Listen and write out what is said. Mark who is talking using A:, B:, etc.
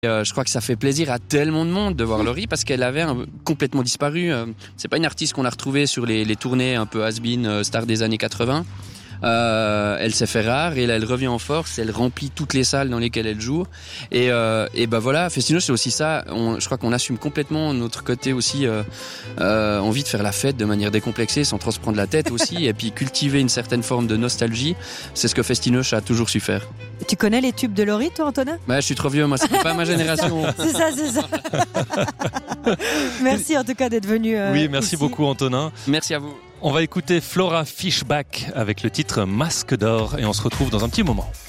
A: Je crois que ça fait plaisir à tellement de monde de voir Laurie parce qu'elle avait complètement disparu. C'est pas une artiste qu'on a retrouvée sur les tournées un peu has-been, star des années 80. Elle s'est fait rare et là elle revient en force, elle remplit toutes les salles dans lesquelles elle joue et bah voilà, Festino c'est aussi ça, je crois qu'on assume complètement notre côté aussi envie de faire la fête de manière décomplexée sans trop se prendre la tête aussi et puis cultiver une certaine forme de nostalgie, c'est ce que Festinoche a toujours su faire.
B: Tu connais les tubes de Laurie toi Antonin ?
A: Bah, je suis trop vieux, moi c'est pas ma génération.
B: C'est ça. Merci en tout cas d'être venu
C: Oui, merci
B: ici.
C: beaucoup Antonin.
A: Merci à vous.
C: On va écouter Flora Fishback avec le titre Masque d'or et on se retrouve dans un petit moment.